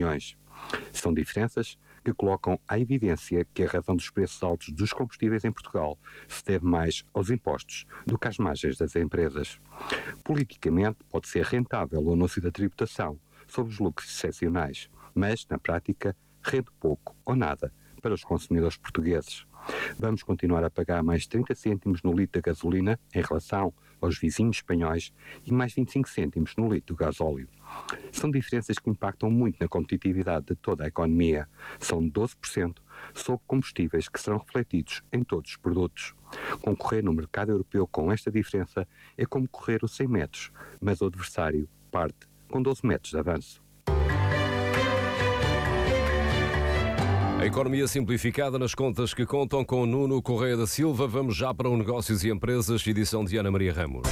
milhões. São diferenças que colocam à evidência que a razão dos preços altos dos combustíveis em Portugal se deve mais aos impostos do que às margens das empresas. Politicamente, pode ser rentável o anúncio da tributação sobre os lucros excepcionais, mas, na prática, rende pouco ou nada para os consumidores portugueses. Vamos continuar a pagar mais 30 cêntimos no litro de gasolina em relação aos vizinhos espanhóis e mais 25 cêntimos no litro de gasóleo. São diferenças que impactam muito na competitividade de toda a economia. São 12% sobre combustíveis que serão refletidos em todos os produtos. Concorrer no mercado europeu com esta diferença é como correr os 100 metros, mas o adversário parte com 12 metros de avanço. A economia simplificada nas contas que contam com Nuno Correia da Silva. Vamos já para o Negócios e Empresas, edição de Ana Maria Ramos.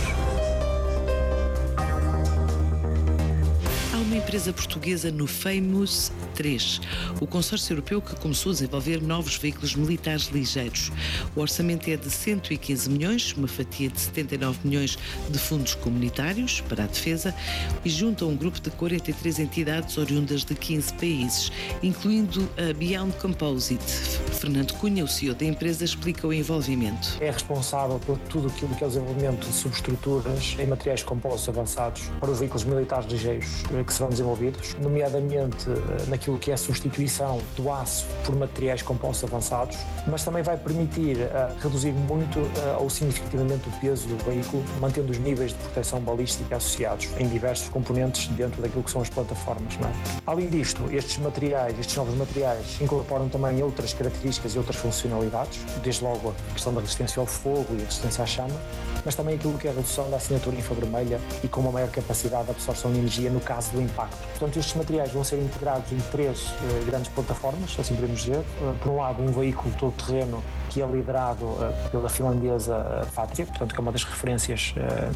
Há uma empresa portuguesa no Famous 3, o consórcio europeu que começou a desenvolver novos veículos militares ligeiros. O orçamento é de 115 milhões, uma fatia de 79 milhões de fundos comunitários para a defesa e junta um grupo de 43 entidades oriundas de 15 países, incluindo a Beyond Composite. Fernando Cunha, o CEO da empresa, explica o envolvimento. É responsável por tudo aquilo que é o desenvolvimento de subestruturas em materiais compostos avançados para os veículos militares ligeiros que serão desenvolvidos, nomeadamente naquilo que é a substituição do aço por materiais compostos avançados, mas também vai permitir reduzir muito ou significativamente o peso do veículo, mantendo os níveis de proteção balística associados em diversos componentes dentro daquilo que são as plataformas. Não é? Além disto, estes novos materiais, incorporam também outras características e outras funcionalidades, desde logo a questão da resistência ao fogo e a resistência à chama, mas também aquilo que é a redução da assinatura infravermelha e com uma maior capacidade de absorção de energia no caso do impacto. Portanto, estes materiais vão ser integrados em três grandes plataformas, assim podemos dizer. Por um lado, um veículo todo-terreno que é liderado pela finlandesa Patria, portanto, que é uma das referências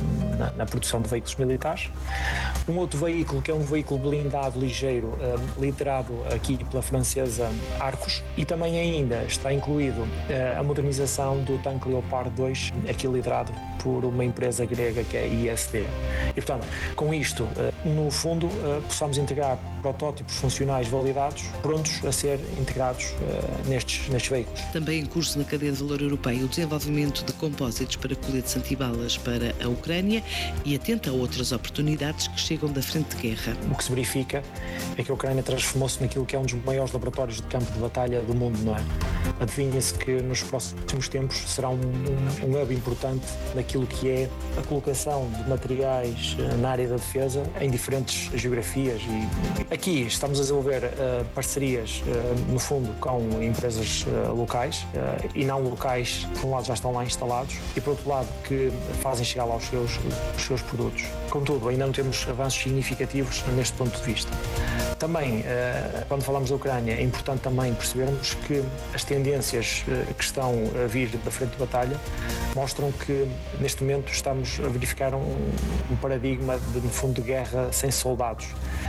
na produção de veículos militares. Um outro veículo, que é um veículo blindado ligeiro, liderado aqui pela francesa Arcos, e também ainda está incluído a modernização do tanque Leopard 2, aqui liderado por uma empresa grega que é a ISD. E, portanto, com isto, no fundo, possamos integrar protótipos funcionais validados, prontos a ser integrados nestes veículos. Também em curso na cadeia de valor europeia o desenvolvimento de compósitos para coletes antibalas para a Ucrânia e atenta a outras oportunidades que chegam da frente de guerra. O que se verifica é que a Ucrânia transformou-se naquilo que é um dos maiores laboratórios de campo de batalha do mundo, não é? Adivinha-se que nos próximos tempos será um hub importante naquilo que é a colocação de materiais na área da defesa em diferentes geografias. E aqui estamos a desenvolver parcerias, no fundo, com empresas locais e não locais, por um lado já estão lá instalados e por outro lado que fazem chegar lá os seus produtos. Contudo, ainda não temos avanços significativos neste ponto de vista. Também, quando falamos da Ucrânia, é importante também percebermos que as tendências que estão a vir da frente de batalha mostram que, neste momento, estamos a verificar um paradigma no fundo, de guerra sem soldados.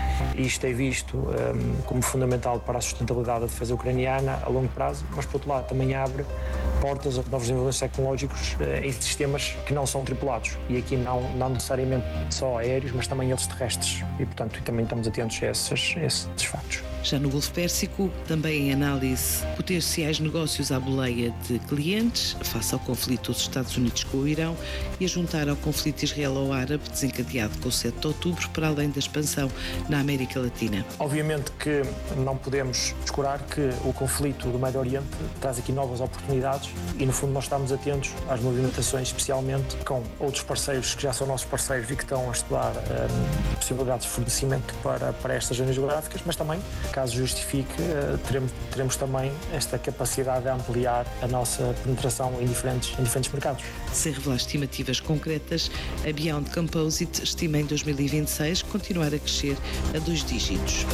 E isto é visto como fundamental para a sustentabilidade da defesa ucraniana a longo prazo, mas, por outro lado, também abre portas a novos desenvolvimentos tecnológicos em sistemas que não são tripulados. E aqui não necessariamente só aéreos, mas também eles terrestres. E, portanto, também estamos atentos a esses factos. Já no Golfo Pérsico, também em análise potenciais negócios à boleia de clientes, face ao conflito dos Estados Unidos com o Irão e a juntar ao conflito israelo-árabe desencadeado com o 7 de outubro, para além da expansão na América Latina. Obviamente que não podemos descurar que o conflito do Médio Oriente traz aqui novas oportunidades e, no fundo, nós estamos atentos às movimentações, especialmente com outros parceiros que já são nossos parceiros e que estão a estudar possibilidades de fornecimento para estas zonas geográficas, mas também, caso justifique, teremos também esta capacidade de ampliar a nossa penetração em diferentes mercados. Sem revelar estimativas concretas, a Beyond Composite estima em 2026 continuar a crescer a 2 dígitos.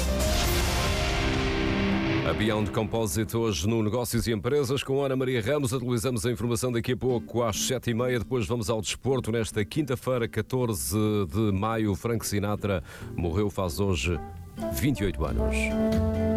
A Beyond Composite hoje no Negócios e Empresas com Ana Maria Ramos. Atualizamos a informação daqui a pouco às 7h30. Depois vamos ao desporto. Nesta quinta-feira, 14 de maio, Frank Sinatra morreu faz hoje 28 anos.